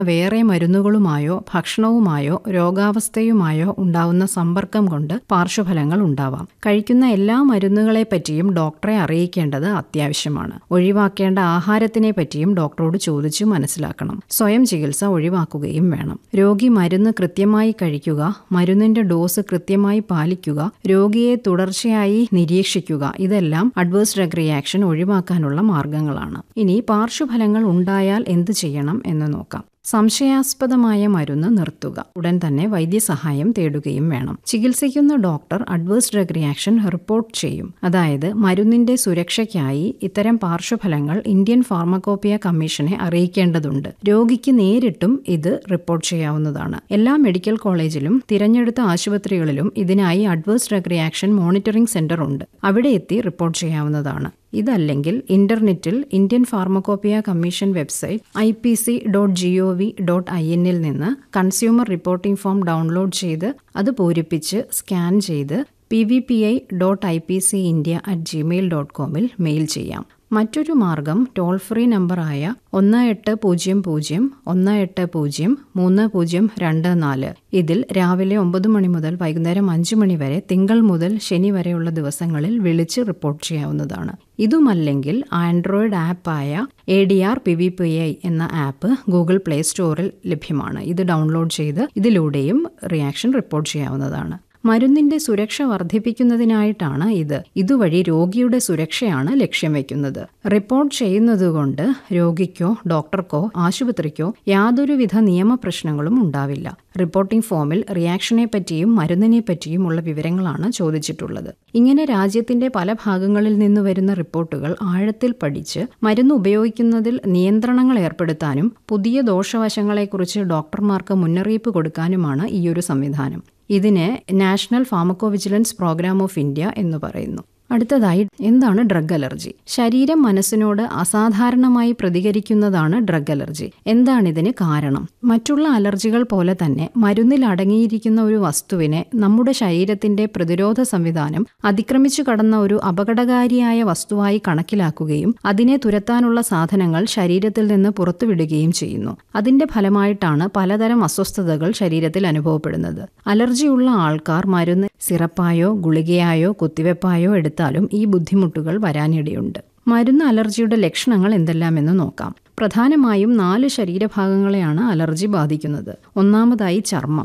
വേറെ മരുന്നുകളുമായോ ഭക്ഷണവുമായോ രോഗാവസ്ഥയുമായോ ഉണ്ടാവുന്ന സമ്പർക്കം കൊണ്ട് പാർശ്വഫലങ്ങൾ ഉണ്ടാവാം. കഴിക്കുന്ന എല്ലാ മരുന്നുകളെപ്പറ്റിയും ഡോക്ടറെ അറിയിക്കേണ്ടത് അത്യാവശ്യമാണ്. ഒഴിവാക്കേണ്ട ആഹാരത്തിനെ പറ്റിയും ഡോക്ടറോട് ചോദിച്ചു മനസ്സിലാക്കണം. സ്വയം ചികിത്സ ഒഴിവാക്കുകയും വേണം. രോഗി മരുന്ന് കൃത്യമായി കഴിക്കുക, മരുന്നിന്റെ ഡോസ് കൃത്യമായി പാലിക്കുക, രോഗിയെ തുടർച്ചയായി നിരീക്ഷിക്കുക, ഇതെല്ലാം അഡ്വേഴ്സ് ഡ്രഗ് റിയാക്ഷൻ ഒഴിവാക്കാനുള്ള മാർഗങ്ങളാണ്. ഇനി പാർശ്വഫലങ്ങൾ ഉണ്ടായാൽ എന്ത് ചെയ്യണം എന്ന് നോക്കാം. സംശയാസ്പദമായ മരുന്ന് നിർത്തുക. ഉടൻ തന്നെ വൈദ്യസഹായം തേടുകയും വേണം. ചികിത്സിക്കുന്ന doctor adverse drug reaction report ചെയ്യും. അതായത് മരുന്നിന്റെ സുരക്ഷയ്ക്കായി ഇത്തരം പാർശ്വഫലങ്ങൾ ഇന്ത്യൻ ഫാർമക്കോപ്പിയ കമ്മീഷനെ അറിയിക്കേണ്ടതുണ്ട്. രോഗിക്ക് നേരിട്ടും ഇത് റിപ്പോർട്ട് ചെയ്യാവുന്നതാണ്. എല്ലാ മെഡിക്കൽ കോളേജിലും തിരഞ്ഞെടുത്ത ആശുപത്രികളിലും ഇതിനായി adverse drug reaction monitoring centre ഉണ്ട്. അവിടെ എത്തി റിപ്പോർട്ട് ചെയ്യാവുന്നതാണ്. ഇതല്ലെങ്കിൽ ഇന്റർനെറ്റിൽ Indian pharmacopoeia commission website ipc.gov.in നിന്ന് കൺസ്യൂമർ റിപ്പോർട്ടിംഗ് ഫോം ഡൗൺലോഡ് ചെയ്ത് അത് പൂരിപ്പിച്ച് സ്കാൻ ചെയ്ത് pvpi.ipcindia@gmail.com മെയിൽ ചെയ്യാം. മറ്റൊരു മാർഗം ടോൾ ഫ്രീ നമ്പറായ 1800-180-3024. ഇതിൽ രാവിലെ 9 മണി മുതൽ വൈകുന്നേരം 5 മണി വരെ തിങ്കൾ മുതൽ ശനി വരെയുള്ള ദിവസങ്ങളിൽ വിളിച്ച് റിപ്പോർട്ട് ചെയ്യാവുന്നതാണ്. ഇതുമല്ലെങ്കിൽ ആൻഡ്രോയിഡ് ആപ്പായ ADR PVPI എന്ന ആപ്പ് ഗൂഗിൾ പ്ലേ സ്റ്റോറിൽ ലഭ്യമാണ്. ഇത് ഡൗൺലോഡ് ചെയ്ത് ഇതിലൂടെയും റിയാക്ഷൻ റിപ്പോർട്ട് ചെയ്യാവുന്നതാണ്. മരുന്നിന്റെ സുരക്ഷ വർദ്ധിപ്പിക്കുന്നതിനായിട്ടാണ് ഇത്. ഇതുവഴി രോഗിയുടെ സുരക്ഷയാണ് ലക്ഷ്യം വയ്ക്കുന്നത്. റിപ്പോർട്ട് ചെയ്യുന്നതുകൊണ്ട് രോഗിക്കോ ഡോക്ടർക്കോ ആശുപത്രിക്കോ യാതൊരുവിധ നിയമപ്രശ്നങ്ങളും ഉണ്ടാവില്ല. റിപ്പോർട്ടിംഗ് ഫോമിൽ റിയാക്ഷനെ പറ്റിയും മരുന്നിനെ പറ്റിയും ഉള്ള വിവരങ്ങളാണ് ചോദിച്ചിട്ടുള്ളത്. ഇങ്ങനെ രാജ്യത്തിന്റെ പല ഭാഗങ്ങളിൽ നിന്ന് വരുന്ന റിപ്പോർട്ടുകൾ ആഴത്തിൽ പഠിച്ച് മരുന്ന് ഉപയോഗിക്കുന്നതിൽ നിയന്ത്രണങ്ങൾ ഏർപ്പെടുത്താനും പുതിയ ദോഷവശങ്ങളെക്കുറിച്ച് ഡോക്ടർമാർക്ക് മുന്നറിയിപ്പ് കൊടുക്കാനുമാണ് ഈയൊരു സംവിധാനം. ഇതിന് national pharmacovigilance programme of India എന്ന് പറയുന്നു. അടുത്തതായി, എന്താണ് ഡ്രഗ് അലർജി? ശരീരം മനസ്സിനോട് അസാധാരണമായി പ്രതികരിക്കുന്നതാണ് ഡ്രഗ് അലർജി. എന്താണിതിന് കാരണം? മറ്റുള്ള അലർജികൾ പോലെ തന്നെ മരുന്നിൽ അടങ്ങിയിരിക്കുന്ന ഒരു വസ്തുവിനെ നമ്മുടെ ശരീരത്തിന്റെ പ്രതിരോധ സംവിധാനം അതിക്രമിച്ചു കടന്ന ഒരു അപകടകാരിയായ വസ്തുവായി കണക്കിലാക്കുകയും അതിനെ തുരത്താനുള്ള സാധനങ്ങൾ ശരീരത്തിൽ നിന്ന് പുറത്തുവിടുകയും ചെയ്യുന്നു. അതിന്റെ ഫലമായിട്ടാണ് പലതരം അസ്വസ്ഥതകൾ ശരീരത്തിൽ അനുഭവപ്പെടുന്നത്. അലർജിയുള്ള ആൾക്കാർ മരുന്ന് സിറപ്പായോ ഗുളികയായോ കുത്തിവെപ്പായോ എടുത്താലും ഈ ബുദ്ധിമുട്ടുകൾ വരാനിടയുണ്ട്. മരുന്ന് അലർജിയുടെ ലക്ഷണങ്ങൾ എന്തെല്ലാമെന്ന് നോക്കാം. പ്രധാനമായും 4 ശരീരഭാഗങ്ങളെയാണ് അലർജി ബാധിക്കുന്നത്. ഒന്നാമതായി ചർമ്മം.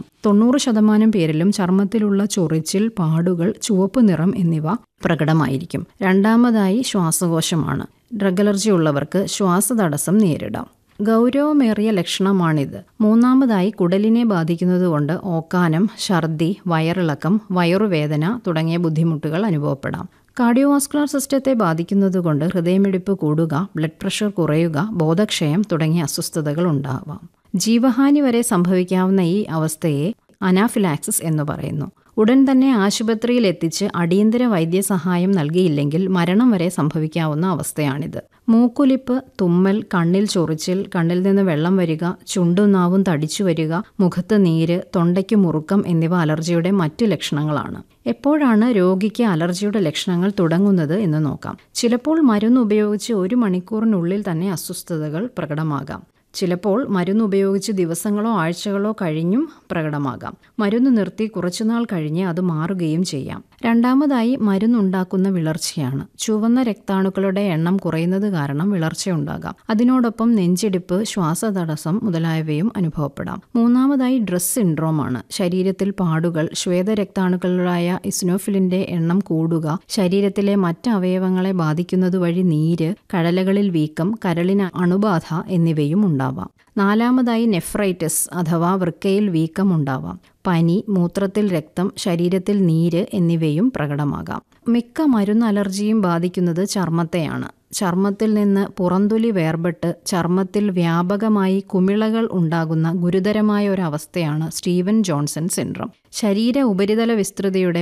90% പേരിലും ചർമ്മത്തിലുള്ള ചൊറിച്ചിൽ, പാടുകൾ, ചുവപ്പ് നിറം എന്നിവ പ്രകടമായിരിക്കും. രണ്ടാമതായി ശ്വാസകോശമാണ്. ഡ്രഗ് അലർജി ഉള്ളവർക്ക് ശ്വാസതടസ്സം നേരിടാം. ഗൗരവമേറിയ ലക്ഷണമാണിത്. മൂന്നാമതായി കുടലിനെ ബാധിക്കുന്നതുകൊണ്ട് ഓക്കാനം, ഛർദി, വയറിളക്കം, വയറുവേദന തുടങ്ങിയ ബുദ്ധിമുട്ടുകൾ അനുഭവപ്പെടാം. കാർഡിയോവാസ്കുലർ സിസ്റ്റത്തെ ബാധിക്കുന്നതുകൊണ്ട് ഹൃദയമിടിപ്പ് കൂടുക, ബ്ലഡ് പ്രഷർ കുറയുക, ബോധക്ഷയം തുടങ്ങിയ അസ്വസ്ഥതകൾ ഉണ്ടാവാം. ജീവഹാനി വരെ സംഭവിക്കാവുന്ന ഈ അവസ്ഥയെ അനാഫിലാക്സിസ് എന്ന് പറയുന്നു. ഉടൻ തന്നെ ആശുപത്രിയിൽ എത്തിച്ച് അടിയന്തര വൈദ്യസഹായം നൽകിയില്ലെങ്കിൽ മരണം വരെ സംഭവിക്കാവുന്ന അവസ്ഥയാണിത്. മൂക്കൊലിപ്പ്, തുമ്മൽ, കണ്ണിൽ ചൊറിച്ചിൽ, കണ്ണിൽ നിന്ന് വെള്ളം വരിക, ചുണ്ടും നാവും തടിച്ചു വരിക, മുഖത്ത് നീര്, തൊണ്ടയ്ക്ക് മുറുക്കം എന്നിവ അലർജിയുടെ മറ്റു ലക്ഷണങ്ങളാണ്. എപ്പോഴാണ് രോഗിക്ക് അലർജിയുടെ ലക്ഷണങ്ങൾ തുടങ്ങുന്നത് എന്ന് നോക്കാം. ചിലപ്പോൾ മരുന്ന് ഉപയോഗിച്ച് 1 മണിക്കൂറിനുള്ളിൽ തന്നെ അസ്വസ്ഥതകൾ പ്രകടമാകാം. ചിലപ്പോൾ മരുന്ന് ഉപയോഗിച്ച് ദിവസങ്ങളോ ആഴ്ചകളോ കഴിഞ്ഞും പ്രകടമാകാം. മരുന്ന് നിർത്തി കുറച്ചുനാൾ കഴിഞ്ഞ് അത് മാറുകയും ചെയ്യാം. രണ്ടാമതായി മരുന്നുണ്ടാക്കുന്ന വിളർച്ചയാണ്. ചുവന്ന രക്താണുക്കളുടെ എണ്ണം കുറയുന്നത് കാരണം വിളർച്ചയുണ്ടാകാം. അതിനോടൊപ്പം നെഞ്ചിടിപ്പ്, ശ്വാസതടസ്സം മുതലായവയും അനുഭവപ്പെടാം. മൂന്നാമതായി ഡ്രസ് സിൻഡ്രോമാണ്. ശരീരത്തിൽ പാടുകൾ, ശ്വേതരക്താണുക്കളായ ഇസ്നോഫിലിന്റെ എണ്ണം കൂടുക, ശരീരത്തിലെ മറ്റ് അവയവങ്ങളെ ബാധിക്കുന്നതുവഴി നീര്, കഴലകളിൽ വീക്കം, കരളിന് അണുബാധ എന്നിവയും ഉണ്ടാവാം. നാലാമതായി നെഫ്രൈറ്റിസ് അഥവാ വൃക്കയിൽ വീക്കം ഉണ്ടാവാം. പനി, മൂത്രത്തിൽ രക്തം, ശരീരത്തിൽ നീര് എന്നിവയും പ്രകടമാകാം. മിക്ക മരുന്ന് അലർജിയും ബാധിക്കുന്നത് ചർമ്മത്തെയാണ്. ചർമ്മത്തിൽ നിന്ന് പുറന്തൊലി വേർപെട്ട് ചർമ്മത്തിൽ വ്യാപകമായി കുമിളകൾ ഉണ്ടാകുന്ന ഗുരുതരമായ ഒരു അവസ്ഥയാണ് സ്റ്റീവൻ ജോൺസൺ സിൻഡ്രോം. ശരീര ഉപരിതല വിസ്തൃതിയുടെ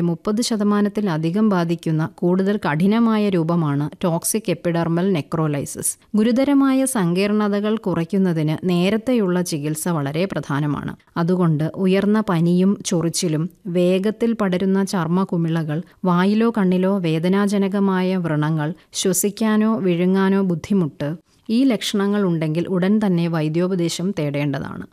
30% ബാധിക്കുന്ന കൂടുതൽ കഠിനമായ രൂപമാണ് ടോക്സിക് എപ്പിഡെർമൽ നെക്രോലൈസിസ്. ഗുരുതരമായ സങ്കീർണതകൾ കുറയ്ക്കുന്നതിന് നേരത്തെയുള്ള ചികിത്സ വളരെ പ്രധാനമാണ്. അതുകൊണ്ട് ഉയർന്ന പനിയും ചൊറിച്ചിലും, വേഗത്തിൽ പടരുന്ന ചർമ്മ കുമിളകൾ, വായിലോ കണ്ണിലോ വേദനാജനകമായ വ്രണങ്ങൾ, ശ്വസിക്കാനോ വിഴുങ്ങാനോ ബുദ്ധിമുട്ട് ഈ ലക്ഷണങ്ങൾ ഉണ്ടെങ്കിൽ ഉടൻ തന്നെ വൈദ്യോപദേശം തേടേണ്ടതാണ്.